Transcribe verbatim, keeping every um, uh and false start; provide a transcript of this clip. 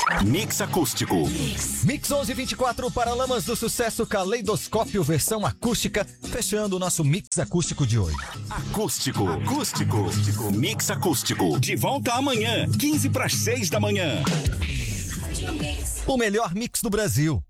Mix acústico. Mix onze e vinte e quatro, Paralamas do Sucesso, Caleidoscópio, versão acústica, fechando o nosso Mix acústico de hoje. Acústico, acústico, acústico. Mix acústico. De volta amanhã, quinze para as seis da manhã. O melhor mix do Brasil.